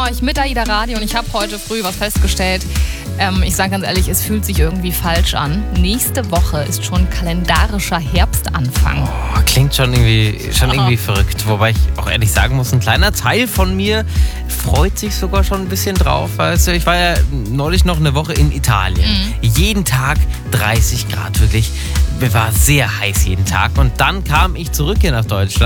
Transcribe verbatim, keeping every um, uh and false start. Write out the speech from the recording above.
euch mit AIDA Radio und ich habe heute früh was festgestellt. Ähm, ich sage ganz ehrlich, es fühlt sich irgendwie falsch an. Nächste Woche ist schon kalendarischer Herbstanfang. Oh, klingt schon irgendwie, schon irgendwie verrückt. Wobei ich auch ehrlich sagen muss, ein kleiner Teil von mir freut sich sogar schon ein bisschen drauf. Also ich war ja neulich noch eine Woche in Italien. Mhm. Jeden Tag dreißig Grad, wirklich. Mir war sehr heiß jeden Tag. Und dann kam ich zurück hier nach Deutschland.